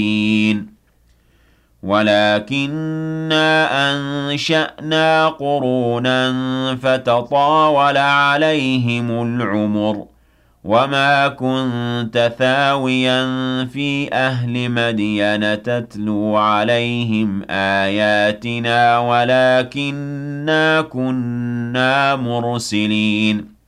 ولكنّا أنشأنا قرونًا فتطاول عليهم العمر وما كنت ثاويا في أهل مدين تتلو عليهم آياتنا ولكنّا كنّا مرسلين